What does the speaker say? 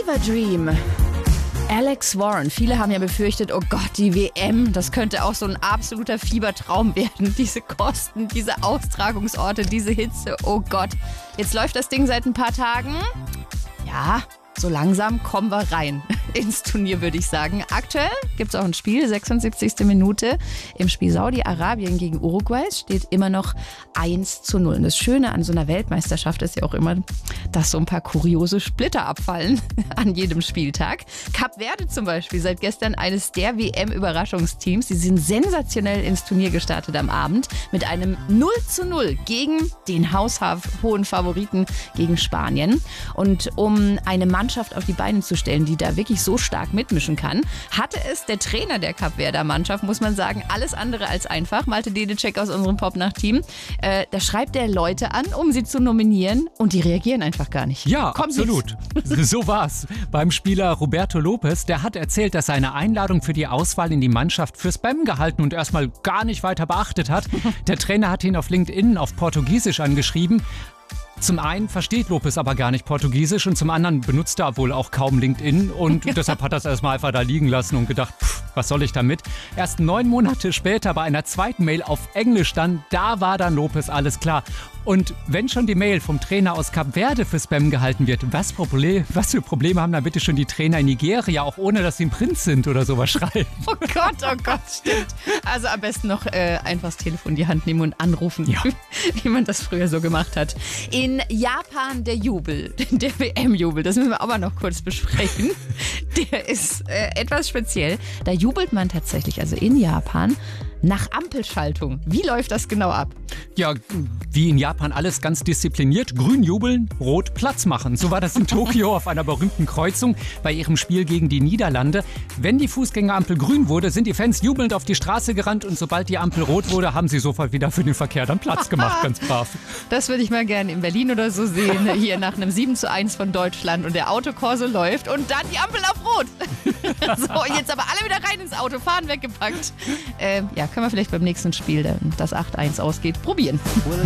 Fever Dream. Alex Warren. Viele haben ja befürchtet, oh Gott, die WM, das könnte auch so ein absoluter Fiebertraum werden. Diese Kosten, diese Austragungsorte, diese Hitze, oh Gott. Jetzt läuft das Ding seit ein paar Tagen. Ja, so langsam kommen wir rein ins Turnier, würde ich sagen. Aktuell gibt es auch ein Spiel, 76. Minute. Im Spiel Saudi-Arabien gegen Uruguay steht immer noch 1:0. Und das Schöne an so einer Weltmeisterschaft ist ja auch immer, dass so ein paar kuriose Splitter abfallen an jedem Spieltag. Kap Verde zum Beispiel, seit gestern eines der WM-Überraschungsteams. Sie sind sensationell ins Turnier gestartet am Abend mit einem 0:0 gegen den haushohen Favoriten gegen Spanien. Und um eine Mannschaft auf die Beine zu stellen, die da wirklich so stark mitmischen kann, hatte es der Trainer der Kap-Verder-Mannschaft, muss man sagen, alles andere als einfach. Malte Dedecek aus unserem Popnacht-Team. Da schreibt er Leute an, um sie zu nominieren, und die reagieren einfach gar nicht. Ja, absolut. So war's. Beim Spieler Roberto Lopez, der hat erzählt, dass seine Einladung für die Auswahl in die Mannschaft für Spam gehalten und erstmal gar nicht weiter beachtet hat. Der Trainer hat ihn auf LinkedIn auf Portugiesisch angeschrieben. Zum einen versteht Lopez aber gar nicht Portugiesisch und zum anderen benutzt er wohl auch kaum LinkedIn und deshalb hat er es erstmal einfach da liegen lassen und gedacht, was soll ich damit? Erst 9 Monate später bei einer zweiten Mail auf Englisch dann, da war dann Lopez alles klar. Und wenn schon die Mail vom Trainer aus Kap Verde für Spam gehalten wird, was für Probleme haben da bitte schon die Trainer in Nigeria, auch ohne dass sie ein Prinz sind oder sowas schreiben? Oh Gott, stimmt. Also am besten noch einfach das Telefon in die Hand nehmen und anrufen, ja. Wie man das früher so gemacht hat. In Japan der Jubel, der WM-Jubel, das müssen wir aber noch kurz besprechen. Der ist etwas speziell. Da jubelt man tatsächlich, also in Japan, nach Ampelschaltung. Wie läuft das genau ab? Ja, wie in Japan alles ganz diszipliniert. Grün jubeln, rot Platz machen. So war das in Tokio auf einer berühmten Kreuzung bei ihrem Spiel gegen die Niederlande. Wenn die Fußgängerampel grün wurde, sind die Fans jubelnd auf die Straße gerannt und sobald die Ampel rot wurde, haben sie sofort wieder für den Verkehr dann Platz gemacht, ganz brav. Das würde ich mal gerne in Berlin oder so sehen, hier nach einem 7:1 von Deutschland und der Autokorso läuft und dann die Ampel auf rot. So, jetzt aber alle wieder rein ins Auto, fahren weggepackt. Ja, können wir vielleicht beim nächsten Spiel, das 8:1 ausgeht, probieren.